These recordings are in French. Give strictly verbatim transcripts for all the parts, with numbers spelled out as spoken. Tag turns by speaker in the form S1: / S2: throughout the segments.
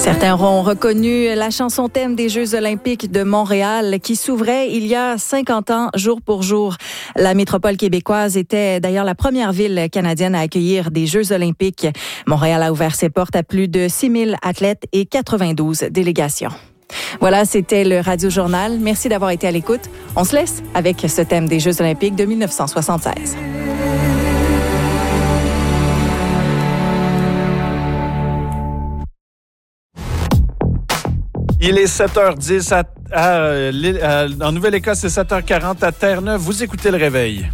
S1: Certains auront reconnu la chanson thème des Jeux olympiques de Montréal qui s'ouvrait il y a cinquante ans, jour pour jour. La métropole québécoise était d'ailleurs la première ville canadienne à accueillir des Jeux olympiques. Montréal a ouvert ses portes à plus de six mille athlètes et quatre-vingt-douze délégations. Voilà, c'était le Radio Journal. Merci d'avoir été à l'écoute. On se laisse avec ce thème des Jeux olympiques de dix-neuf cent soixante-seize.
S2: Il est sept heures dix à, à, à, en Nouvelle-Écosse, c'est sept heures quarante à Terre-Neuve. Vous écoutez Le Réveil.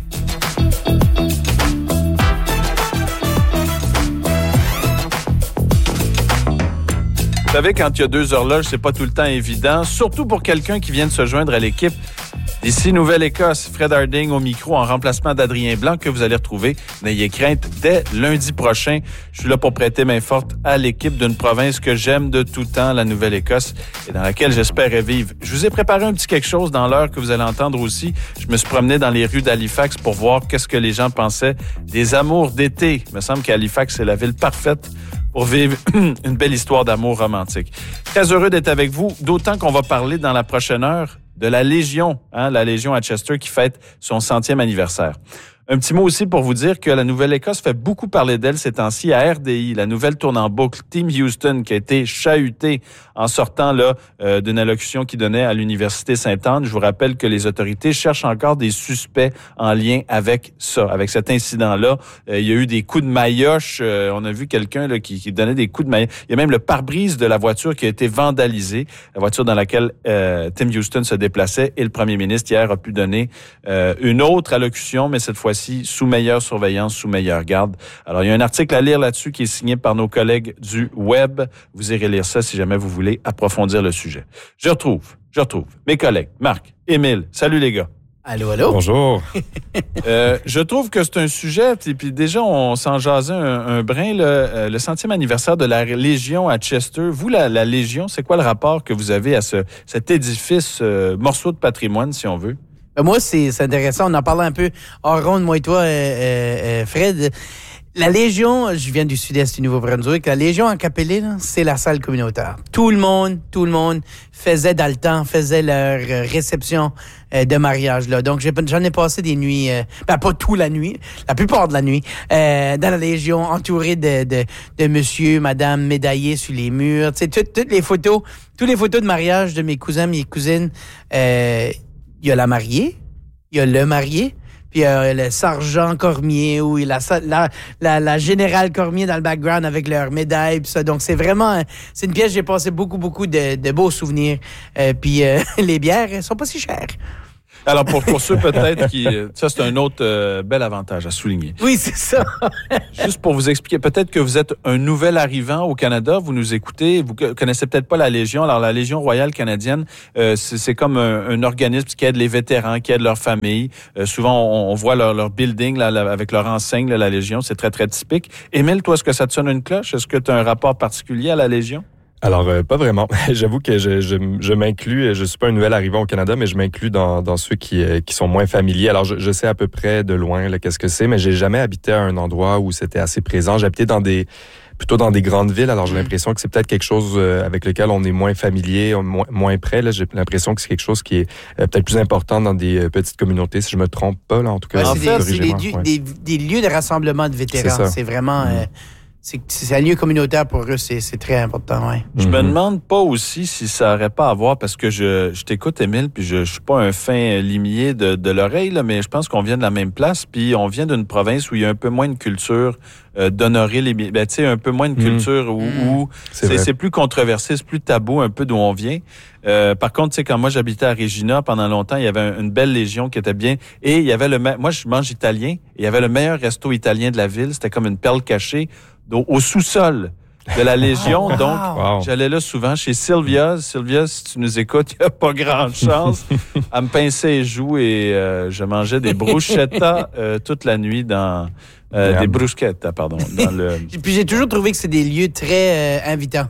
S2: Vous savez, quand il y a deux horloges, c'est pas tout le temps évident, surtout pour quelqu'un qui vient de se joindre à l'équipe. D'ici Nouvelle-Écosse, Fred Harding au micro en remplacement d'Adrien Blanc que vous allez retrouver. N'ayez crainte, dès lundi prochain, je suis là pour prêter main forte à l'équipe d'une province que j'aime de tout temps, la Nouvelle-Écosse, et dans laquelle j'espère vivre. Je vous ai préparé un petit quelque chose dans l'heure que vous allez entendre aussi. Je me suis promené dans les rues d'Halifax pour voir qu'est-ce que les gens pensaient des amours d'été. Il me semble qu'Halifax, c'est la ville parfaite pour vivre une belle histoire d'amour romantique. Très heureux d'être avec vous, d'autant qu'on va parler dans la prochaine heure de la Légion, hein, la Légion à Chester qui fête son centième anniversaire. Un petit mot aussi pour vous dire que la Nouvelle-Écosse fait beaucoup parler d'elle ces temps-ci à R D I. La nouvelle tourne en boucle. Team Houston qui a été chahuté en sortant là euh, d'une allocution qu'il donnait à l'Université Sainte-Anne. Je vous rappelle que les autorités cherchent encore des suspects en lien avec ça, avec cet incident-là. Euh, il y a eu des coups de maillotche. Euh, on a vu quelqu'un là qui, qui donnait des coups de maillotche. Il y a même le pare-brise de la voiture qui a été vandalisé, la voiture dans laquelle euh, Tim Houston se déplaçait. Et le premier ministre hier a pu donner euh, une autre allocution, mais cette fois-ci sous meilleure surveillance, sous meilleure garde. Alors, il y a un article à lire là-dessus qui est signé par nos collègues du Web. Vous irez lire ça si jamais vous voulez approfondir le sujet. Je retrouve, je retrouve mes collègues, Marc, Émile. Salut les gars.
S3: Allô, allô.
S4: Bonjour.
S2: euh, je trouve que c'est un sujet, et puis déjà, on s'en jasait un, un brin, là, euh, le centième anniversaire de la Légion à Chester. Vous, la, la Légion, c'est quoi le rapport que vous avez à ce, cet édifice, euh, morceau de patrimoine, si on veut?
S3: Moi, c'est, c'est intéressant. On en parlait un peu hors ronde, moi et toi, euh, euh, Fred. La Légion, je viens du sud-est du Nouveau-Brunswick, la Légion en Capelé, là, c'est la salle communautaire. Tout le monde, tout le monde faisait dans le temps, faisait leur réception euh, de mariage. Là. Donc, j'ai, j'en ai passé des nuits, euh, ben pas toute la nuit, la plupart de la nuit, euh, dans la Légion, entouré de, de, de monsieur, madame, médaillés sur les murs. Tu sais, toutes, toutes les photos, toutes les photos de mariage de mes cousins, mes cousines, euh, il y a la mariée, il y a le marié, puis il y a le sergent Cormier ou la, la, la, la générale Cormier dans le background avec leur médaille, puis ça. Donc, c'est vraiment... C'est une pièce, j'ai passé beaucoup, beaucoup de, de beaux souvenirs. Euh, puis euh, les bières, elles sont pas si chères.
S2: Alors, pour, pour ceux peut-être qui... Ça, c'est un autre euh, bel avantage à souligner.
S3: Oui, c'est ça.
S2: Juste pour vous expliquer, peut-être que vous êtes un nouvel arrivant au Canada, vous nous écoutez, vous connaissez peut-être pas la Légion. Alors, la Légion royale canadienne, euh, c'est, c'est comme un, un organisme qui aide les vétérans, qui aide leurs familles. Euh, souvent, on, on voit leur, leur building là, là, avec leur enseigne, là, la Légion. C'est très, très typique. Émile, toi, est-ce que ça te sonne une cloche? Est-ce que tu as un rapport particulier à la Légion?
S4: Alors, euh, pas vraiment. J'avoue que je, je, je m'inclus, je suis pas un nouvel arrivant au Canada, mais je m'inclus dans, dans ceux qui, euh, qui sont moins familiers. Alors, je, je sais à peu près de loin là, qu'est-ce que c'est, mais j'ai jamais habité à un endroit où c'était assez présent. J'habitais dans des plutôt dans des grandes villes, alors j'ai l'impression que c'est peut-être quelque chose euh, avec lequel on est moins familier, moins, moins près. Là. J'ai l'impression que c'est quelque chose qui est euh, peut-être plus important dans des euh, petites communautés, si je me trompe pas, là, en tout cas.
S3: Ouais,
S4: en
S3: c'est,
S4: fait,
S3: des, c'est des, du,
S4: ouais.
S3: des, des lieux de rassemblement de vétérans.
S4: C'est,
S3: c'est vraiment...
S4: Mmh.
S3: Euh, C'est, c'est un lieu communautaire pour eux, c'est, c'est très important, ouais.
S2: Je
S4: Mm-hmm.
S2: me demande pas aussi si ça aurait pas à voir, parce que je, je t'écoute, Émile, puis je, je suis pas un fin limier de, de l'oreille, là, mais je pense qu'on vient de la même place, puis on vient d'une province où il y a un peu moins de culture euh, d'honorer les... Ben, tu sais, un peu moins de culture mm. où, où
S4: c'est,
S2: c'est, c'est plus controversé, c'est plus tabou un peu d'où on vient. Euh, par contre, tu sais, quand moi j'habitais à Regina, pendant longtemps, il y avait une belle Légion qui était bien, et il y avait le... Me... Moi, je mange italien, et il y avait le meilleur resto italien de la ville, c'était comme une perle cachée, au sous-sol de la Légion.
S3: Oh, wow.
S2: Donc,
S4: wow.
S2: j'allais là souvent chez Sylvia. Sylvia, si tu nous écoutes, il n'y a pas grande chance. Elle me pinçait les joues et euh, je mangeais des bruschettas euh, toute la nuit dans... Euh, des bruschettas, pardon. Dans le...
S3: Puis j'ai toujours trouvé que c'est des lieux très euh, invitants.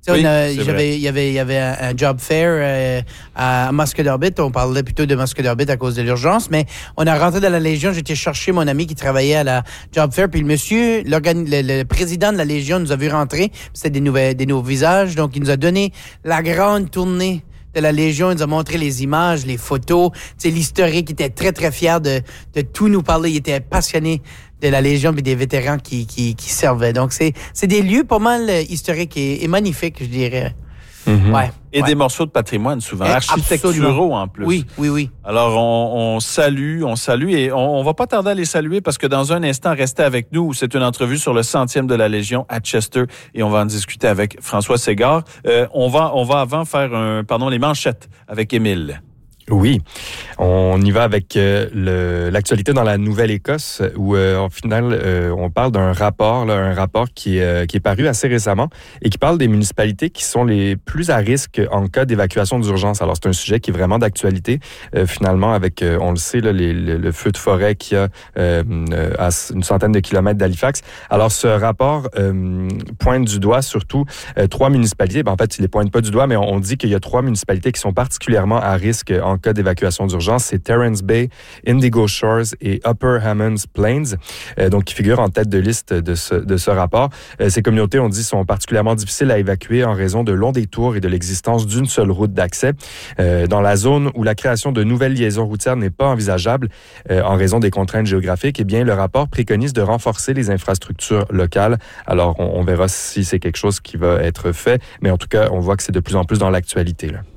S3: Oui, on a,
S2: c'est
S3: j'avais,
S2: vrai.
S3: il y avait, il y avait un, un job fair euh, à Muscat-Orbit. On parlait plutôt de Muscat-Orbit à cause de l'urgence, mais on a rentré dans la Légion. J'étais chercher mon ami qui travaillait à la job fair, puis le monsieur, le, le président de la Légion nous a vu rentrer. C'était des nouveaux, des nouveaux visages, donc il nous a donné la grande tournée de la Légion. Il nous a montré les images, les photos, tu sais, l'historique. Il était très, très fier de, de tout nous parler. Il était passionné de la Légion et des vétérans qui, qui, qui servaient. Donc, c'est, c'est des lieux pas mal historiques et, et magnifiques, je dirais.
S4: Mm-hmm.
S3: Ouais.
S2: Et
S3: ouais.
S2: des morceaux de patrimoine, souvent,
S3: Eh,
S2: architecturaux
S3: absolument.
S2: en plus.
S3: Oui, oui, oui.
S2: Alors, on, on salue, on salue et on, on va pas tarder à les saluer parce que dans un instant, restez avec nous. C'est une entrevue sur le centième de la Légion à Chester et on va en discuter avec François Ségard. Euh, on va, on va avant faire un, pardon, les manchettes avec Émile.
S4: Oui, on y va avec euh, le, l'actualité dans la Nouvelle-Écosse où, euh, au final, euh, on parle d'un rapport, là, un rapport qui est, euh, qui est paru assez récemment et qui parle des municipalités qui sont les plus à risque en cas d'évacuation d'urgence. Alors, c'est un sujet qui est vraiment d'actualité, euh, finalement, avec, euh, on le sait, là, les, le, le feu de forêt qu'il y a euh, à une centaine de kilomètres d'Halifax. Alors, ce rapport euh, pointe du doigt surtout euh, trois municipalités. Ben, en fait, il les pointe pas du doigt, mais on, on dit qu'il y a trois municipalités qui sont particulièrement à risque en En cas d'évacuation d'urgence, c'est Terrence Bay, Indigo Shores et Upper Hammonds Plains, euh, donc qui figurent en tête de liste de ce, de ce rapport. Euh, ces communautés, on dit, sont particulièrement difficiles à évacuer en raison de longs détours et de l'existence d'une seule route d'accès. Euh, dans la zone où la création de nouvelles liaisons routières n'est pas envisageable euh, en raison des contraintes géographiques, eh bien, le rapport préconise de renforcer les infrastructures locales. Alors, on, on verra si c'est quelque chose qui va être fait, mais en tout cas, on voit que c'est de plus en plus dans l'actualité, là.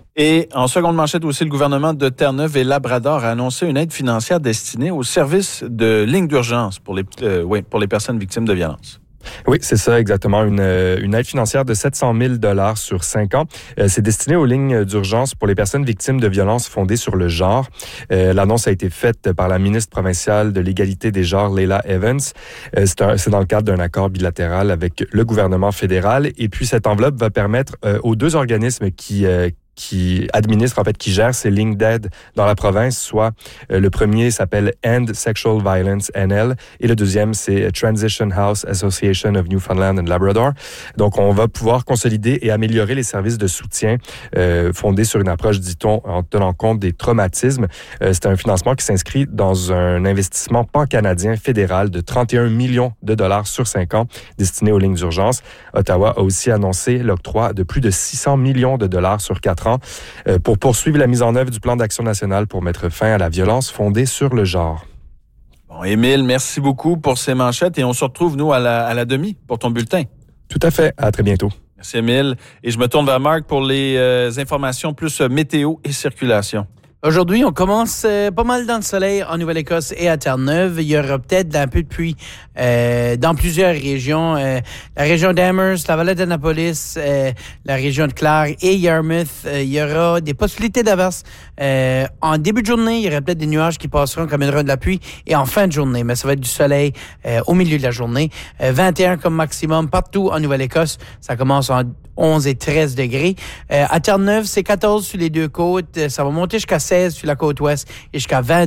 S2: Et en seconde manchette aussi, le gouvernement de Terre-Neuve et Labrador a annoncé une aide financière destinée au service de ligne d'urgence pour les, euh, oui, pour les personnes victimes de violences.
S4: Oui, c'est ça, exactement. Une, une aide financière de sept cent mille dollars sur cinq ans. Euh, c'est destiné aux lignes d'urgence pour les personnes victimes de violences fondées sur le genre. Euh, l'annonce a été faite par la ministre provinciale de l'égalité des genres, Leila Evans. Euh, c'est, un, c'est dans le cadre d'un accord bilatéral avec le gouvernement fédéral. Et puis, cette enveloppe va permettre euh, aux deux organismes qui... Euh, qui administre, en fait, qui gère ces lignes d'aide dans la province, soit euh, le premier s'appelle End Sexual Violence N L et le deuxième, c'est Transition House Association of Newfoundland and Labrador. Donc, on va pouvoir consolider et améliorer les services de soutien euh, fondés sur une approche, dit-on, en tenant compte des traumatismes. Euh, c'est un financement qui s'inscrit dans un investissement pan-canadien fédéral de trente et un millions de dollars sur cinq ans destiné aux lignes d'urgence. Ottawa a aussi annoncé l'octroi de plus de six cents millions de dollars sur quatre ans pour poursuivre la mise en œuvre du plan d'action national pour mettre fin à la violence fondée sur le genre.
S2: Bon, Émile, merci beaucoup pour ces manchettes et on se retrouve, nous, à la, à la demi pour ton bulletin.
S4: Tout à fait. À très bientôt.
S2: Merci, Émile. Et je me tourne vers Marc pour les euh, informations plus euh, météo et circulation.
S3: Aujourd'hui, on commence euh, pas mal dans le soleil en Nouvelle-Écosse et à Terre-Neuve. Il y aura peut-être un peu de pluie euh, dans plusieurs régions. Euh, la région d'Amherst, la vallée d'Annapolis, euh, la région de Clare et Yarmouth. Euh, il y aura des possibilités d'averses. Euh, en début de journée, il y aura peut-être des nuages qui passeront comme une de la pluie et en fin de journée. Mais ça va être du soleil euh, au milieu de la journée. Euh, vingt et un comme maximum partout en Nouvelle-Écosse. Ça commence en onze et treize degrés. Euh, à Terre-Neuve, c'est quatorze sur les deux côtes. Ça va monter jusqu'à seize sur la côte ouest et jusqu'à vingt